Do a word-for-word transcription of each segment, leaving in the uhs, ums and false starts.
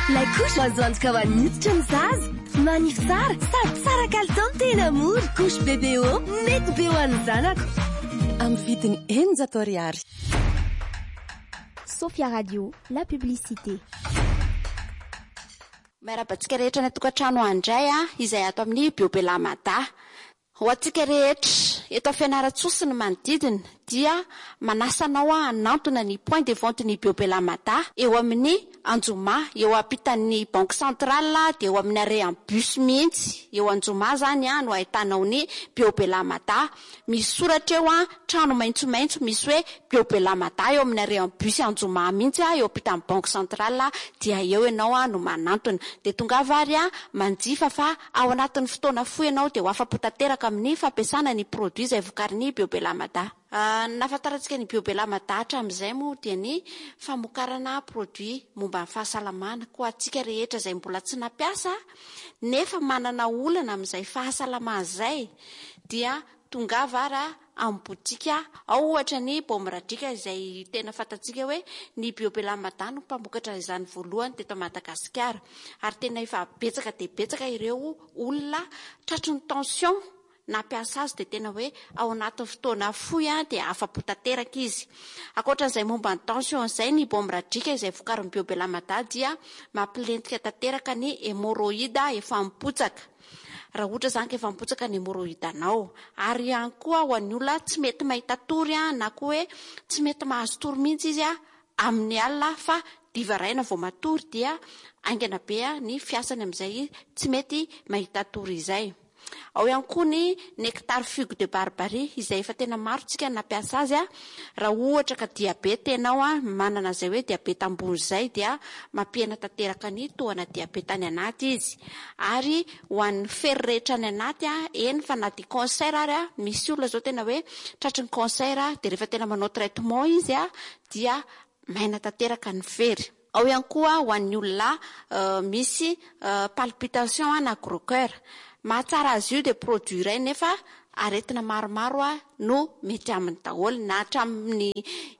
La couche azo antoka ho an'ny hoditra ny zaza. Manify tsara sady tsara kalitao ny tena mora. Couche B B O mety be ho an'ny zanako. Amin'ny vidiny eninjato ariary. Sophia Radio, la publicité. Miarabantsika rehetra ny tokantrano andray a izay ato amin'ny Biobelamada. Ho antsika rehetra eto fianaratsosy ny manodidina dia manasanao a hanantona ny point de vente ny Biobelamada eo amin'ny Anjoma, eo ampitan'ny Banque Centrale dia eo amin'ny arrêt bus mihitsy. Eo Anjoma zany a no ahitanao ny Biobelamada. Misy soratra eo a trano maitsomaitso misy hoe Biobelamada eo amin'ny arrêt bus Anjoma mihitsy a eo ampitan'ny Banque Centrale dia eo ianao a no manantona. Dia tonga vary a manjifa fa ao anatin'ny fotoana fohy ianao dia ho afapo tanteraka amin'ny fampiasana ny produit izay vokarin'ny Biobelamada. Uh, nafantarantsika ny Biobelamada hatramin'izay moa dia ny famokarana produit momba ny fahasalamana. Ko antsika rehetra izay mbola tsy nampiasa nefa manana olana amin'izay fahasalamana izay dia tonga vara amin'ny botika ao ohatra ny Bomradrika izay tena fantatsika hoe ny Biobelamada no mpamokatra izany voalohany teto Madagasikara ary tena efa betsaka dia betsaka ireo olona tratrin'ny tension nampiasa azy dia tena hoe ao anatin'ny fotoana fohy dia afapo tanteraka izy. Ankoatran'izay momba ny tension izay ny Bomradrika izay vokarin'ny Biobelamada dia mampilentika tanteraka ny hémorroïde efa mipotsaka. Raha ohatra zany ka efa mipotsaka ny hémorroïde anao ary ihany koa ho an'ny olona tsy mety mahita tory na koa hoe tsy mety mahazo tory mihitsy izy amin'ny alina fa diva raina vao matory dia aingana be ny fiasany amin'izay tsy mety mahita tory izay. Ao ihany koa ny nectar figue de barbarie izay efa tena maro tsika nampiasa azy a raha ohatra ka diabeta ianao a manana izay hoe diabeta ambony izay dia mampihena tanteraka ny tohana diabeta any anaty izy ary ho an'ny fery rehetra any anaty a eny fa na di cancer ary a misy olona zao tena hoe tratrin'ny cancer dia rehefa tena manao traitement izy a dia maina tanteraka ny fery. Ao ihany koa ho an'ny olona uh, misy uh, palpitation na gros cœur. Mahatsara azy io dia produit iray nefa aretina maromaro a no mety amin'ny daholo na hatramin'ny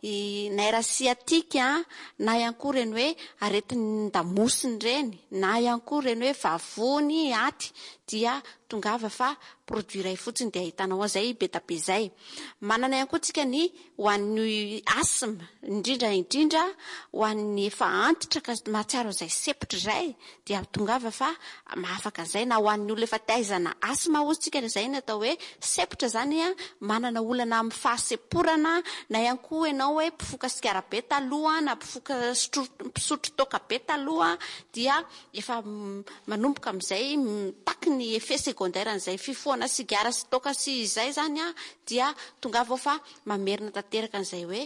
nerf sciatique na ihany koa ireny hoe aretin'ny damosiny ireny na ihany koa ireny hoe vavony aty dia tongava fa produit iray fotsiny dia ahitanao azay beta be izay. Manana ihany koa tsika ny ho an'ny asthme indrindra indrindra ho an'ny efa antitra ka mahatsiaro izay sepitra izay dia tongava fa mahafaka izay na ho an'ny olona efa taizana asthme ozy tsika izay ny atao hoe sepitra zany a manana olana amin'ny fahaseporana na ihany koa ianao hoe mpifoka sikara-be taloha na mpifoka mpisotro toaka be taloha dia efa manomboka amin'izay taky ny effet secondaire an'izay fifohana sigara sy toaka sy izay zany a dia tonga vao fa mamerina tanteraka an'izay hoe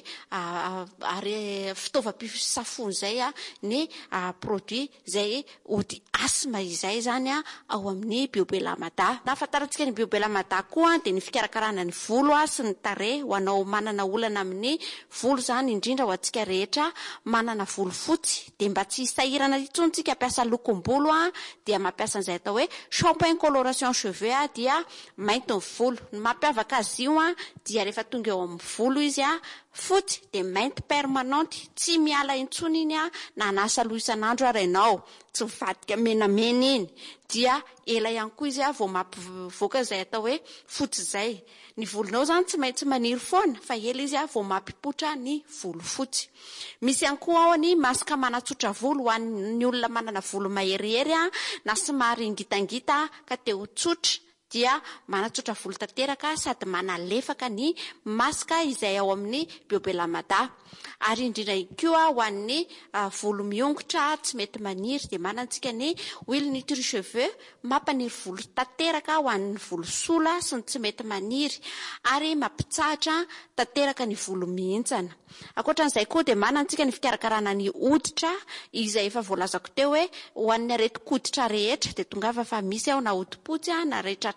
ary fitaovam-pisafony izay a ny produit izay ody asthme izay zany a ao amin'ny Biobelamada. Nafantarantsika ny Biobelamada koa dia ny fikarakarana ny volo a sy ny tarehy ho anao manana olana amin'ny volo zany indrindra ho antsika rehetra manana volo fotsy dia mba tsy hisahirana intsony tsika ampiasa lokom-bolo a dia mampiasa an'izay atao hoe shampoing coloration cheveux a dia mainty ny volo. Ny mampiavaka azy io a dia rehefa tonga eo amin'ny volo izy a fotsy dia mainty permanente tsy miala intsony iny a na anasa loha isan'andro ary ianao tsy mivadika menamena iny dia ela ihany koa izy a vao mampivoaka izay atao hoe fotsy izay. Ny volonao zany tsy maintsy maniry foana fa ela izy a vao mampipotra ny volo fotsy. Misy ihany koa ao ny masaka manatsotra volo ho an'ny olona manana volo maherihery a na somary ngitangita ka te ho tsotra dia manatsotra volo tanteraka sady manalefaka ny masaka izay ao amin'ny Biobelamada. Ary indrindra koa ho an'ny volo miongotra tsy mety maniry dia manantsika ny huile nutri cheveux mampaniry volo tanteraka ho an'ny volo sola sy ny tsy mety maniry ary mampitsahatra tanteraka ny volo mihintsana. Ankoatran'izay koa dia manantsika ny fikarakarana ny hoditra izay efa voalazako teo hoe ho an'ny areti-koditra rehetra dia tongava fa misy ao na hodi-potsy na rehetra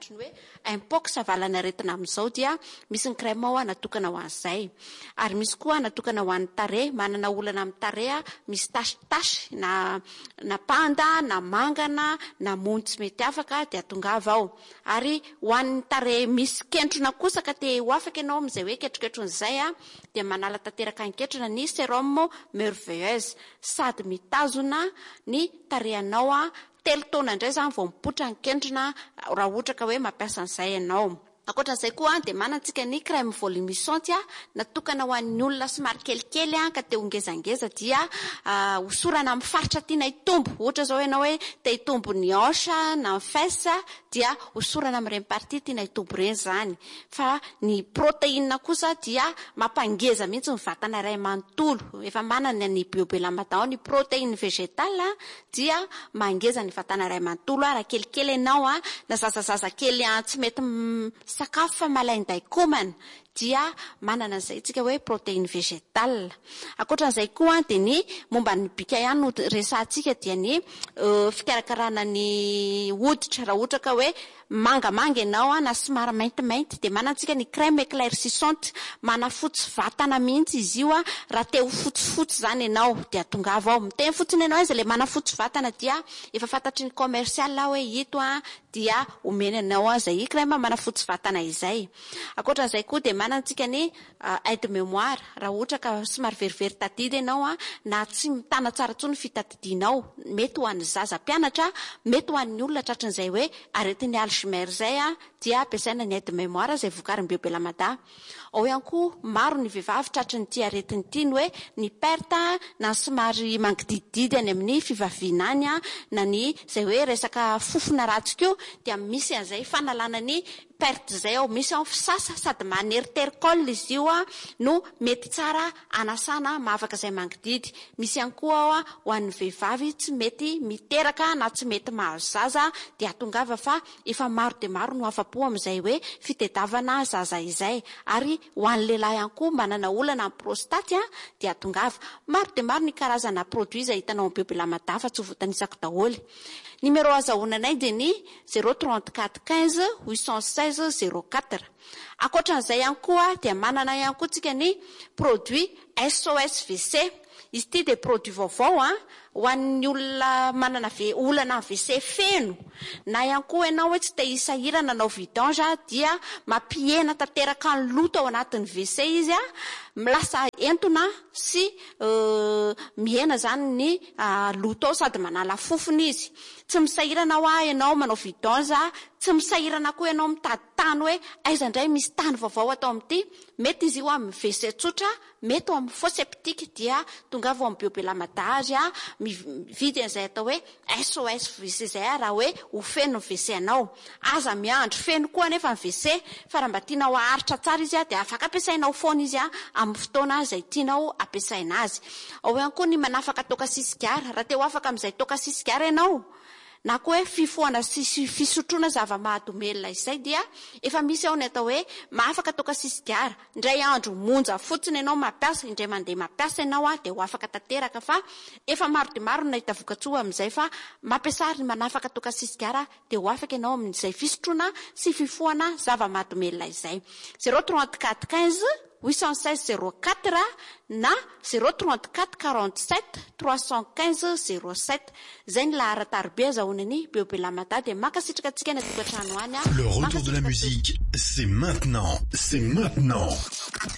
fantatry ny hoe impox avalana aretina amin'izao dia misy ny crème ao natokana ho an'izay, ary misy koa natokana ho an'ny tarehy, manana olana amin'ny tarehy misy tashitasy na na panda na mangana na mony tsy mety afaka dia tongava ao, ary ho an'ny tarehy misy kentrona kosa ka te ho afaka ianao amin'izay hoe ketroketron'izay a dia manala tanteraka anketrona ny sérum merveilleuse, sady mitazona ny tarehanao a telo taona indray zany vao mipotra ny kentrona raha ohatra ka hoe mampiasa an'izay ianao. Ankoatran'izay koa dia manantsika ny crème volumisante natokana ho an'ny olona somary kelikely ka te hongezangeza dia hosorana amin'ny faritra tiana hitombo, ohatra zao ianao hoe te hitombo ny hanche na ny fesse dia hosorana amin'ireny partie tiana hitombo ireny zany, fa ny protéine kosa dia mampangeza mihitsy ny vatana iray manontolo, efa manana ny biobelamata ny protéine végétale dia mangeza ny vatana iray manontolo raha kelikely ianao na zazazaza kely tsy mety sakafo fa malainday komana dia manana an'izay tsika hoe protéine végétale. Ankoatran'izay koa dia ny momba ny bika ihany no resahantsika dia ny fikarakarana ny hoditra raha ohatra ka hoe mangamanga ianao na somary maintimainty dia manantsika ny crème éclaircissante, manafotsy vatana mihitsy izy io raha te ho fotsifotsy zany ianao dia tongava ao miteny fotsiny ianao izy ilay manafotsy vatana dia efa fantatry ny commercial hoe ito dia omena ianao izay crème manafotsy vatana izay. Ankoatran'izay koa dia manantsika ny aide mémoire raha ohatra ka somary verivery tadidy ianao na tsy mitana tsara tsony fitadidianao, mety ho an'ny zaza mpianatra, mety ho an'ny olona tratran'izay hoe aretin'ny Alzheimer zay dia ampiasaina ny aide mémoire izay vokarin'ny biobelamada. Ao ihany koa maro ny vehivavy tratran'ny ity aretiny ity ny hoe ny perte na somary mangidididy any amin'ny fivaviana any na ny izay hoe resaka fofona ratsy koa dia misy an'izay fanalana ny perte zay ao, misy ao fisasa sady maneritericole izy io no mety tsara anasana mahavaka izay mangididy. Misy ihany koa ao ho an'ny vehivavy tsy mety miteraka na tsy mety mahazo zaza dia tongava fa efa maro dia maro no afa-po amin'izay hoe fitediavana zaza izay, ary ho an'ny lehilahy ihany koa manana olana amin'ny prostate dia tongava. Maro dia maro ny karazana produit izay hitanao amin'ny biobelamada fa tsy ho voatanisako daholo. Numéro azahoananay dia ny zéro trente-quatre quinze huit cent seize zéro quatre. Ankoatran'izay ihany koa dia manana ihany koa tsika ny produit S O S V C. Izy ity dia produit vaovao ho an'ny olona manana olana V C feno na ihany koa ianao hoe tsy te hisahirana nanao vidange dia mampihena tanteraka ny loto ao anatin'ny V C izy milasa entona sy mihena zany ny loto ao sady manala fofony izy. Tsy misahirana ho ianao manao vidange, tsy misahirana koa ianao mitady tany hoe aiza indray misy tany vaovao atao amin'ity, mety izy io amin'ny V C tsotra, mety amin'ny faux septique dia tongava ao amin'ny biobelamada azy mividy an'izay atao hoe S O S V C zay raha hoe ho feno V C anao. Aza miandro feno koa nefa ny V C fa raha mba tianao aharitra tsara izy dia afaka ampiasainao foana izy amin'ny fotoana izay tianao ampiasaina azy. Ao ihany koa ny manafaka toka sisigara, raha te ho afaka amin'izay toka sisigara ianao na koa hoe fifohana sy fisotroana zava-mahadomelina izay dia efa misy ao ny atao hoe mahafaka toka sisigara. Indray andro monja fotsiny ianao mampiasa, indray mandeha mampiasa ianao dia ho afaka tanteraka, fa efa maro dia maro nahita vokatsoa amin'izay fa mampiasa ny manafaka toka sisigara dia ho afaka ianao amin'izay fisotroana sy fifohana zava-mahadomelina izay. zéro trente-quatre quinze huit cent seize zéro quatre na zéro trente-quatre quarante-sept trois cent quinze zéro sept. Zay ny laharatarbe azahoanany biobelamada dia makasitraka antsika ny tokantrano any. Le retour de la musique, c'est maintenant, c'est maintenant.